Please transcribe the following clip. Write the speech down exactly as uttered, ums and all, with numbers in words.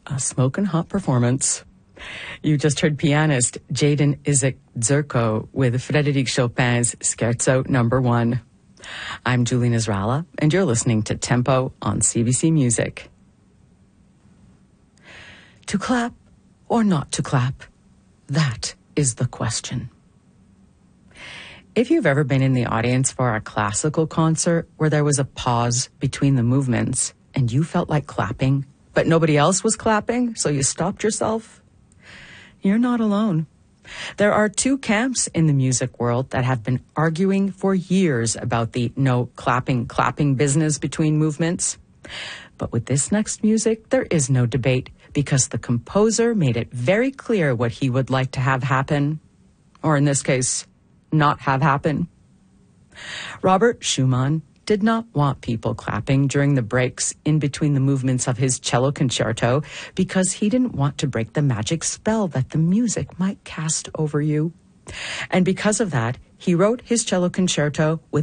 A smoking hot performance. You just heard pianist Jaden Isaac Zerko with Frédéric Chopin's Scherzo Number One. I'm Julie Nasrallah, and you're listening to Tempo on C B C Music. To clap or not to clap? That is the question. If you've ever been in the audience for a classical concert where there was a pause between the movements and you felt like clapping, but nobody else was clapping, so you stopped yourself, you're not alone. There are two camps in the music world that have been arguing for years about the no clapping, clapping business between movements. But with this next music, there is no debate because the composer made it very clear what he would like to have happen, or in this case, not have happen. Robert Schumann did not want people clapping during the breaks in between the movements of his cello concerto because he didn't want to break the magic spell that the music might cast over you. And because of that, he wrote his cello concerto with